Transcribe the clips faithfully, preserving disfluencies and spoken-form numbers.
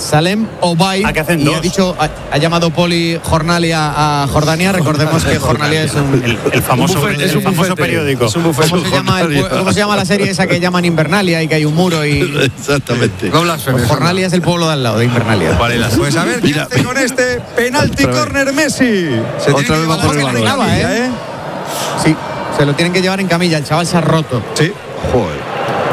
Salem Obaid, y dos? ha dicho, ha, ha llamado Poli Jornalia a Jordania. Recordemos que Jornalia es un, el, el famoso, un bufete, el es un famoso bufete. periódico. Es un bufete. ¿Cómo, se llama el, ¿Cómo se llama la serie esa que llaman Invernalia y que hay un muro y exactamente? No blasfemes. Pues Jornalia es el pueblo de al lado de Invernalia. Pues a ver qué hace con este penalti córner Messi. Se otra vez va por el balón. Camilla, ¿eh? Sí, se lo tienen que llevar en camilla. El chaval se ha roto. Sí. Joder.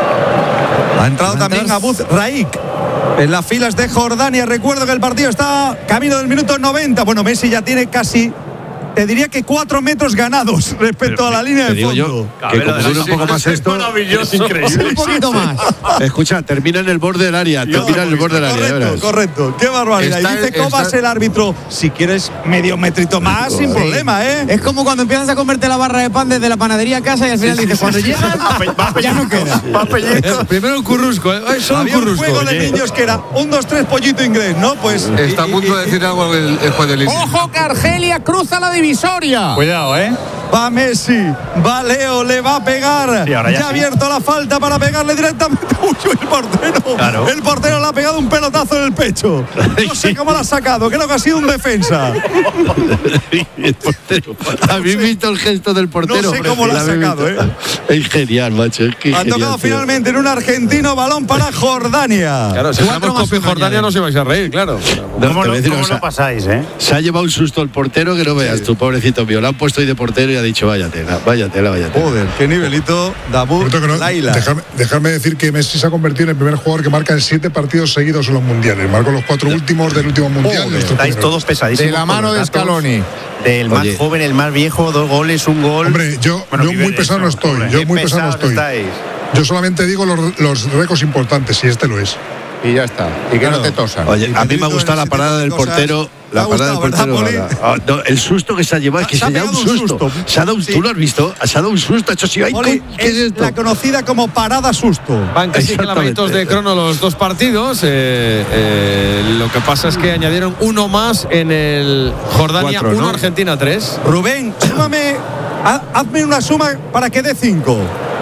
Ha entrado también Abuz Raik en las filas de Jordania. Recuerdo que el partido está camino del minuto noventa. Bueno, Messi ya tiene casi, te diría que cuatro metros ganados respecto Pero, a la línea te de digo fondo. yo, que como dure un poco más esto, maravilloso, increíble. Un poquito más. Escucha, termina en el borde del área, termina en el borde del área. Correcto, verás. correcto. Qué barbaridad. Está- y dice Cobas está- el árbitro, si quieres medio metrito más, sin Sí. problema, ¿eh? Es como cuando empiezas a comerte la barra de pan desde la panadería a casa y al final dices, cuando llegas, ya no queda. Primero un currusco, ¿eh? Ay, solo un Había un currusco. juego de niños que era un, dos, tres, pollito inglés, ¿no? Pues Está a y- punto y- de decir algo el, el juez del Inter. ¡Ojo que Argelia cruza la divisoria! Cuidado, ¿eh? Va Messi, va Leo, le va a pegar. Sí, ahora ya ya ha sí. abierto la falta para pegarle directamente. Uy, el portero. Claro. El portero le ha pegado un pelotazo en el pecho. No sé cómo lo ha sacado, creo que ha sido un defensa. El portero. ¿Habéis visto el gesto del portero? No sé cómo lo ha ¿Habéis sacado, visto? ¿eh? Es genial, macho. Es que Ha genial, tocado tío. finalmente en un argentino balón para Jordania. Claro, si Cuatro estamos más con uno Jordania añade. no se vais a reír, claro. No, ¿Cómo, te lo, voy a decir cómo una lo cosa. pasáis, eh? Se ha llevado un susto el portero que no veas tú, pobrecito mío. Lo han puesto ahí de portero y ha dicho, vaya tela, vaya tela, vaya tela. Joder, qué nivelito. Dabur Por cierto que no, Laila. dejarme, dejarme decir que Messi se ha convertido en el primer jugador que marca en siete partidos seguidos en los mundiales. Marcó los cuatro últimos del último mundial. Joder, y los tres Estáis primeros. todos pesadísimos. De la mano con de los datos. Scaloni. Del más Oye. joven, el más viejo, dos goles, un gol. Hombre, yo, Bueno, yo muy niveles, pesado no estoy. hombre. Yo Qué muy pesado no pesados estoy. estáis. Yo solamente digo los, los récords importantes, si este lo es. Y ya está. Y que no te tosan. Oye, a mí me ha Pedrito, gustado en la ese parada tipo de del cosas, portero. te ha La parada del gustado, portero. ¿verdad, la- ah, no, el susto que se ha llevado es que Se se, ha ha dado un pegado un susto. susto. Se ha dado un, Sí. ¿Tú lo has visto? Se ha dado un susto. Ha hecho así. Ay, Oli, ¿qué es es esto? la conocida como parada susto. Van casi Exactamente. clavaditos de crono los dos partidos. eh, eh, lo que pasa es que añadieron uno más en el Jordania Cuatro, uno, ¿no? Argentina tres. Rubén, súmame, ha- hazme una suma para que dé cinco.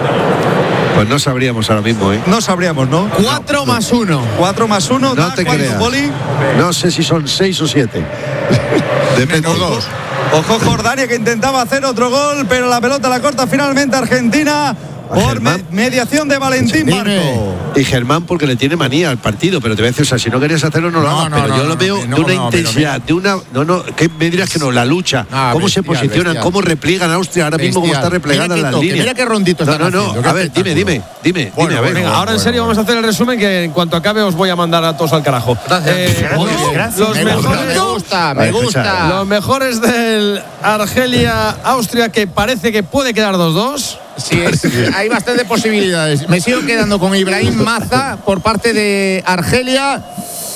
Pues no sabríamos ahora mismo, ¿eh? No sabríamos, ¿no? Cuatro más uno. Cuatro más uno, No da te cuánto, creas. Poli. No sé si son seis o siete. Depende. Menos dos. Ojo Jordania que intentaba hacer otro gol, pero la pelota la corta finalmente Argentina por me- Germán. mediación de Valentín Dime. Barco. Y Germán porque le tiene manía al partido, pero te voy a decir, o sea, si no querías hacerlo no lo No, hagas, no, pero no, yo no, lo veo no, de una no, pero intensidad, de una, no, no, que me dirás que no, la lucha, Ah, cómo se bestial, posicionan, bestial. cómo repliegan a Austria ahora mismo, cómo Bestial. está replegada Mira en qué las toque, líneas. mira qué ronditos No, están no, no, haciendo, qué a ver, dime, espectáculo. dime, dime, Bueno, dime, a ver. bueno, Venga, ahora en serio vamos a hacer el resumen que en cuanto acabe os voy a mandar a todos al carajo. Eh, Gracias, los- gracias. Los Me gusta, mejores, me gusta, me Vale, escucha, gusta. los mejores del Argelia-Austria, que parece que puede quedar dos dos. Sí, es- hay bastantes posibilidades. Me sigo quedando con Ibrahim Maza por parte de Argelia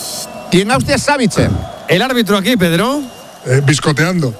y en Austria Savitzer. El árbitro aquí, Pedro, Eh, biscoteando.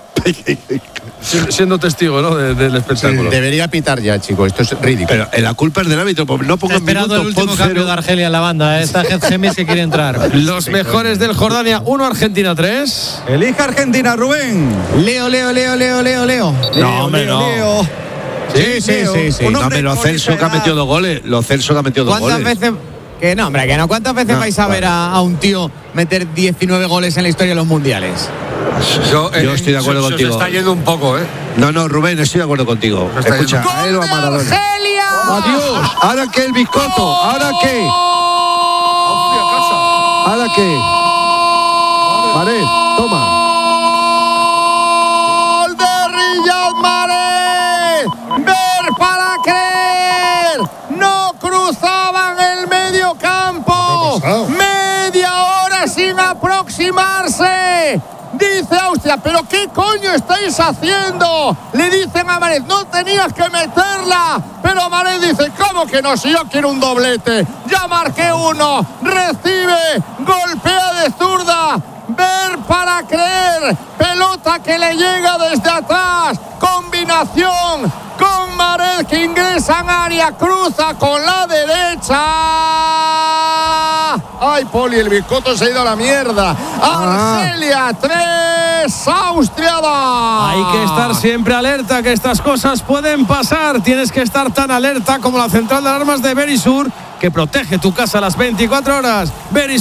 si- siendo testigo, ¿no? de- del espectáculo. Debería pitar ya, chicos. Esto es ridículo. Pero eh, la culpa es del árbitro, pues no Está pongan esperando el minutos, último pon cambio cero. de Argelia en la banda. ¿eh? Está Gemis que quiere entrar. Los mejores del Jordania uno, Argentina tres. Elige Argentina, Rubén. Leo, Leo, Leo, Leo, Leo, Leo. Leo, Leo, Leo. Sí, sí, Leo, sí, sí. un No, hombre pero lo con Celso que ha esa metido edad. dos goles, lo Celso que ha metido dos ¿Cuántas goles. veces? Que no, hombre, que no. ¿Cuántas veces Ah, vais a ver a, a un tío meter diecinueve goles en la historia de los mundiales? Yo, estoy de acuerdo se- se contigo. os está yendo un poco, ¿eh? No, no, Rubén, estoy de acuerdo contigo. Se está Escucha, yendo. a él o a Maradona. ¡Argelia! Adiós. ¿Ahora qué el biscoto? ¿Ahora qué? ¿Ahora qué? Pared, toma. ¡Gol de Riyad Mahrez! ¡Ver para creer! ¡No cruzaban el medio campo! ¿Qué ha pasado? ¡Media hora sin aproximarse! Dice Austria, ¿pero qué coño estáis haciendo? Le dicen a Mahrez, no tenías que meterla. Pero Mahrez dice, ¿cómo que no? Si yo quiero un doblete. Ya marqué uno. Recibe, golpea de zurda. Ver para creer. Pelota que le llega desde atrás. Combinación con Mahrez que ingresa en área. Cruza con la derecha. Ay, Poli, el biscoto se ha ido a la mierda. Argelia tres, Austria dos. Hay que estar siempre alerta, que estas cosas pueden pasar. Tienes que estar tan alerta como la central de alarmas de Verisur, que protege tu casa a las veinticuatro horas. Verisur.